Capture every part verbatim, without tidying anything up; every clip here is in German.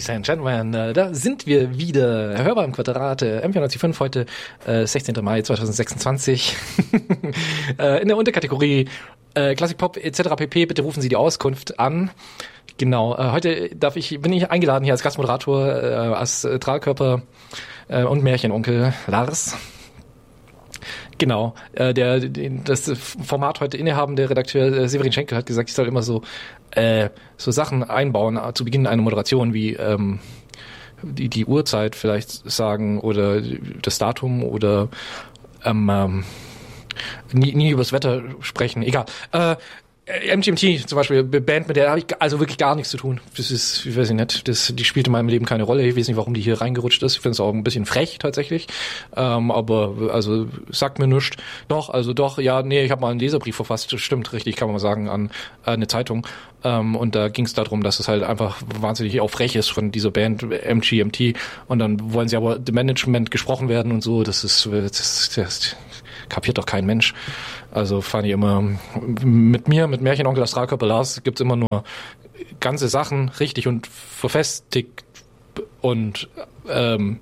Ladies and Gentlemen, äh, da sind wir wieder. Hörbar im Quadrat, äh, M vierundneunzig Komma fünf heute, äh, sechzehnten Mai zweitausendsechsundzwanzig. äh, in der Unterkategorie äh, Classic Pop et cetera pp. Bitte rufen Sie die Auskunft an. Genau, äh, heute darf ich, bin ich eingeladen hier als Gastmoderator, äh, Astralkörper äh, und Märchenonkel Lars. Genau, äh, der den, das Format heute innehabende Redakteur äh, Severin Schenkel hat gesagt, ich soll immer so äh, so Sachen einbauen äh, zu Beginn einer Moderation wie ähm, die die Uhrzeit vielleicht sagen oder das Datum oder ähm, ähm, nie, nie übers Wetter sprechen. Egal. Äh, M G M T zum Beispiel, Band, mit der habe ich also wirklich gar nichts zu tun. Das ist, ich weiß nicht, das, die spielt in meinem Leben keine Rolle. Ich weiß nicht, warum die hier reingerutscht ist. Ich finde es auch ein bisschen frech tatsächlich. Ähm, aber also sagt mir nichts. Doch, also doch, ja, nee, ich habe mal einen Leserbrief verfasst. Stimmt, richtig, kann man mal sagen, an äh, eine Zeitung. Ähm, und da ging es darum, dass es halt einfach wahnsinnig auch frech ist von dieser Band M G M T. Und dann wollen sie aber dem Management gesprochen werden und so. Das ist, das, das, das kapiert doch kein Mensch. Also fand ich immer, mit mir, mit Märchenonkel Astralkörper Lars gibt's immer nur ganze Sachen richtig und verfestigt und ähm,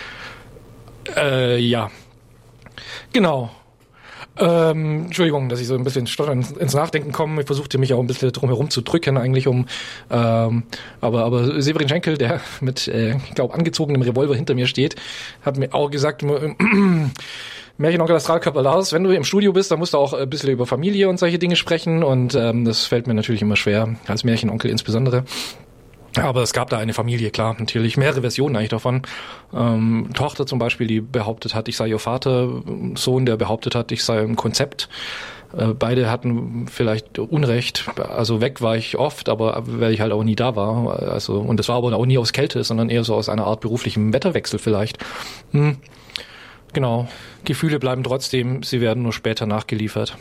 äh, ja, genau. Ähm, Entschuldigung, dass ich so ein bisschen stotternd ins Nachdenken komme. Ich versuchte mich auch ein bisschen drum herum zu drücken eigentlich, um ähm, aber aber Severin Schenkel, der mit, äh, ich glaube, angezogenem Revolver hinter mir steht, hat mir auch gesagt, äh, Märchenonkel Astralkörper Lars, wenn du im Studio bist, dann musst du auch ein bisschen über Familie und solche Dinge sprechen und ähm, das fällt mir natürlich immer schwer, als Märchenonkel insbesondere. Aber es gab da eine Familie, klar, natürlich mehrere Versionen eigentlich davon. Ähm, Tochter zum Beispiel, die behauptet hat, ich sei ihr Vater, Sohn, der behauptet hat, ich sei im Konzept. Äh, beide hatten vielleicht Unrecht, also weg war ich oft, aber weil ich halt auch nie da war. Also und das war aber auch nie aus Kälte, sondern eher so aus einer Art beruflichem Wetterwechsel vielleicht. Hm. Genau, Gefühle bleiben trotzdem, sie werden nur später nachgeliefert.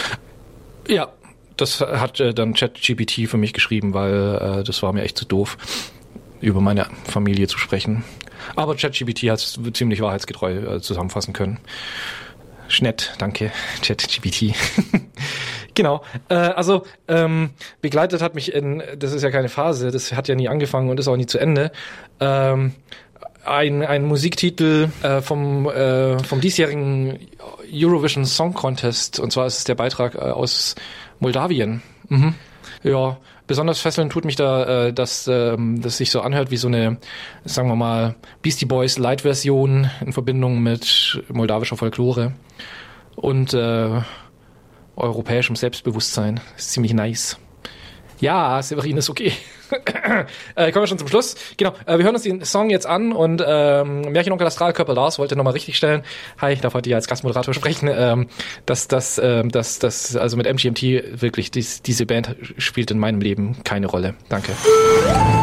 Ja, das hat äh, dann ChatGPT für mich geschrieben, weil äh, das war mir echt zu doof, über meine Familie zu sprechen. Aber ChatGPT hat es ziemlich wahrheitsgetreu äh, zusammenfassen können. Schnett, danke, ChatGPT. Genau, äh, also ähm, begleitet hat mich in, das ist ja keine Phase, das hat ja nie angefangen und ist auch nie zu Ende, ähm, Ein, ein Musiktitel äh, vom, äh, vom diesjährigen Eurovision Song Contest. Und zwar ist es der Beitrag äh, aus Moldawien. Mhm. Ja, besonders fesselnd tut mich da, äh, dass ähm, das sich so anhört wie so eine, sagen wir mal, Beastie Boys Light-Version in Verbindung mit moldawischer Folklore und äh, europäischem Selbstbewusstsein. Ist ziemlich nice. Ja, Severin ist okay. äh, kommen wir schon zum Schluss. Genau, äh, wir hören uns den Song jetzt an und ähm, Märchenonkel Astralkörper Lars wollte nochmal richtig stellen. Hi, ich darf heute hier als Gastmoderator sprechen, ähm, dass das, ähm, dass das, also mit M G M T wirklich, dies, diese Band spielt in meinem Leben keine Rolle. Danke.